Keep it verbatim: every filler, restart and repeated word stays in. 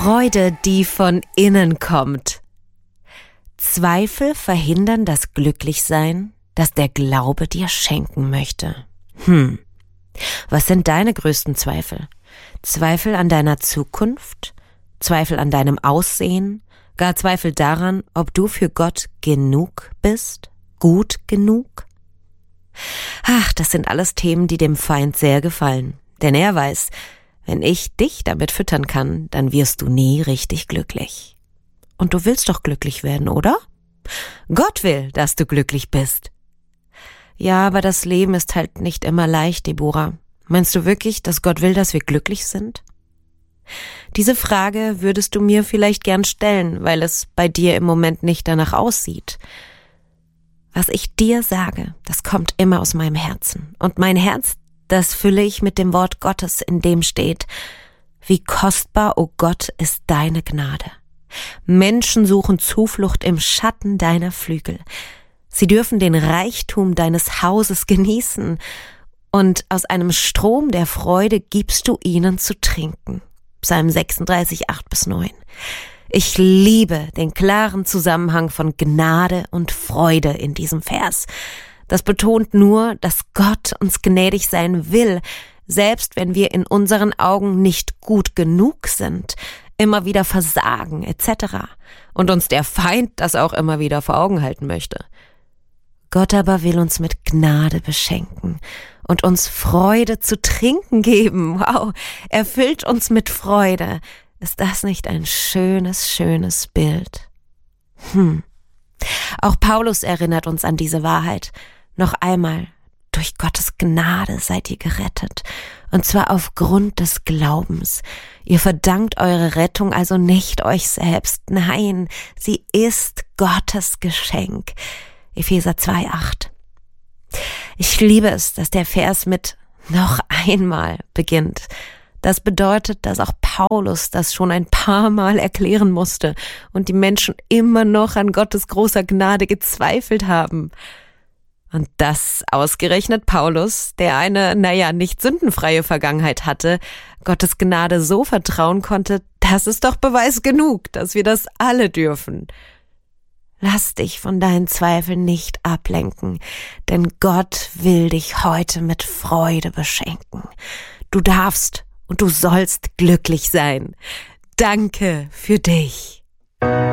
Freude, die von innen kommt. Zweifel verhindern das Glücklichsein, das der Glaube dir schenken möchte. Hm, was sind deine größten Zweifel? Zweifel an deiner Zukunft? Zweifel an deinem Aussehen? Gar Zweifel daran, ob du für Gott genug bist? Gut genug? Ach, das sind alles Themen, die dem Feind sehr gefallen. Denn er weiß, wenn ich dich damit füttern kann, dann wirst du nie richtig glücklich. Und du willst doch glücklich werden, oder? Gott will, dass du glücklich bist. Ja, aber das Leben ist halt nicht immer leicht, Deborah. Meinst du wirklich, dass Gott will, dass wir glücklich sind? Diese Frage würdest du mir vielleicht gern stellen, weil es bei dir im Moment nicht danach aussieht. Was ich dir sage, das kommt immer aus meinem Herzen. Und mein Herz, das fülle ich mit dem Wort Gottes, in dem steht: Wie kostbar, o Gott, ist deine Gnade. Menschen suchen Zuflucht im Schatten deiner Flügel. Sie dürfen den Reichtum deines Hauses genießen, und aus einem Strom der Freude gibst du ihnen zu trinken. Psalm sechsunddreißig, acht bis neun. Ich liebe den klaren Zusammenhang von Gnade und Freude in diesem Vers. Das betont nur, dass Gott uns gnädig sein will, selbst wenn wir in unseren Augen nicht gut genug sind, immer wieder versagen et cetera und uns der Feind das auch immer wieder vor Augen halten möchte. Gott aber will uns mit Gnade beschenken und uns Freude zu trinken geben. Wow, er füllt uns mit Freude. Ist das nicht ein schönes, schönes Bild? Hm. Auch Paulus erinnert uns an diese Wahrheit. Noch einmal, durch Gottes Gnade seid ihr gerettet, und zwar aufgrund des Glaubens. Ihr verdankt eure Rettung also nicht euch selbst, nein, sie ist Gottes Geschenk. Epheser zwei, acht. Ich liebe es, dass der Vers mit noch einmal beginnt. Das bedeutet, dass auch Paulus das schon ein paar Mal erklären musste und die Menschen immer noch an Gottes großer Gnade gezweifelt haben. Und das ausgerechnet Paulus, der eine, naja, nicht sündenfreie Vergangenheit hatte, Gottes Gnade so vertrauen konnte, das ist doch Beweis genug, dass wir das alle dürfen. Lass dich von deinen Zweifeln nicht ablenken, denn Gott will dich heute mit Freude beschenken. Du darfst und du sollst glücklich sein. Danke für dich.